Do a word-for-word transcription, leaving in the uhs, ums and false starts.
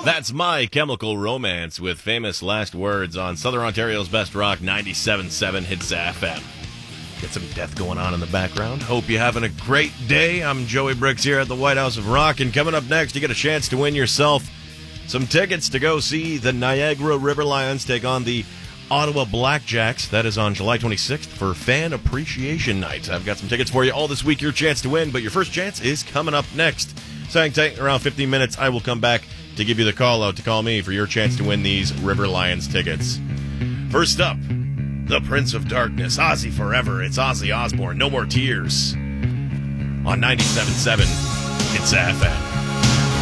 That's My Chemical Romance with famous last words on Southern Ontario's Best Rock ninety-seven point seven Hits F M. Get some death going on in the background. Hope you're having a great day. I'm Joey Bricks here at the White House of Rock, and coming up next, you get a chance to win yourself some tickets to go see the Niagara River Lions take on the Ottawa Blackjacks. That is on July twenty-sixth for Fan Appreciation Night. I've got some tickets for you all this week, your chance to win, but your first chance is coming up next. So hang tight, around fifteen minutes, I will come back to give you the call out to call me for your chance to win these River Lions tickets. First up, the Prince of Darkness, Ozzy Forever. It's Ozzy Osbourne, No More Tears on ninety-seven point seven Hits F M.